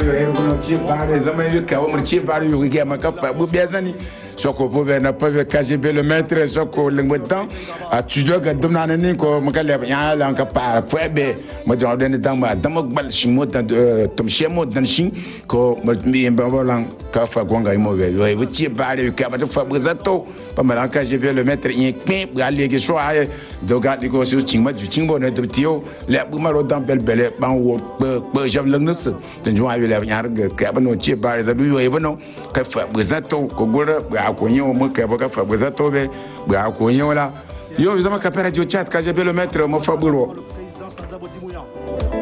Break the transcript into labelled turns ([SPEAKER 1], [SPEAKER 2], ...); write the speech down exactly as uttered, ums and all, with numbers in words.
[SPEAKER 1] yo e no chi bare zaman yo ka mo chi bare yo ke ma ka fa bu bezani soko po be na pa be K G B le maître soko lengwetan a tujo ga domna ni ko ma ka le ya la ka pa fo be mo jo den dan ma dam gbal shimo dan tom shemo dan shin ko mi ba bolan ka fa gonga mo be yo e chi bare yo ka ba fa bu zato pa ma K G B le maître yin pin ga le ke so ay do ga di ko su chingma ju chingbo ne do tio le bu ma ro dan bel bele ban wo pe pe jav lang nus den jo ay le nyar ga ka ba no chi bare da du yo e ba no ka fa bu zato ko gora ga ko nyo mo ka ba ka fa bu zato be ga ko nyo la yo zama ka pera jo chat K G B le maître mo fa bu ro